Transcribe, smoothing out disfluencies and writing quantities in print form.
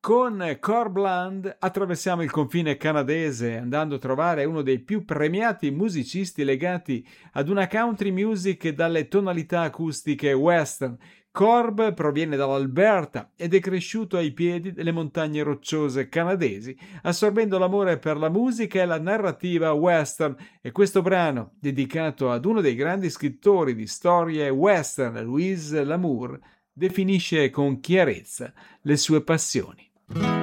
Con Corpsland attraversiamo il confine canadese andando a trovare uno dei più premiati musicisti legati ad una country music dalle tonalità acustiche western. Corb proviene dall'Alberta ed è cresciuto ai piedi delle montagne rocciose canadesi, assorbendo l'amore per la musica e la narrativa western, e questo brano, dedicato ad uno dei grandi scrittori di storie western, Louis L'Amour, definisce con chiarezza le sue passioni.